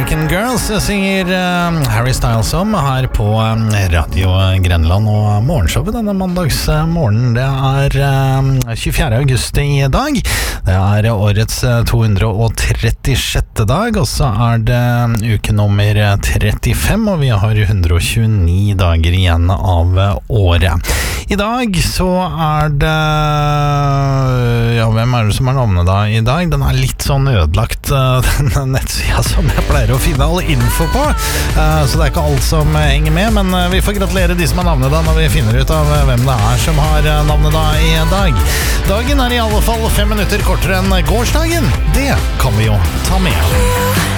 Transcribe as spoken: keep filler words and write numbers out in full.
American Girls synger uh, Harry Styles om her på um, Radio Grenland og morgenshowet denne mandagsmorgenen. Det er uh, tjuefjerde august i dag. Det er årets uh, to hundre trettisjette dag, og så er det uke nummer trettifem, og vi har one hundred twenty-nine dager igjen av uh, året. I dag så er det Ja, hvem er det som er navnet da i dag? Den er litt sånn ødelagt, uh, den nettsida som jeg pleier å finne all info på, uh, så det er ikke alt som henger med, men uh, vi får gratulere de som har navnet da når vi finner ut av uh, hvem det er som har uh, navnet da i dag. Dagen er i alle fall fem minutter kortere enn gårsdagen. Det kan vi jo ta med.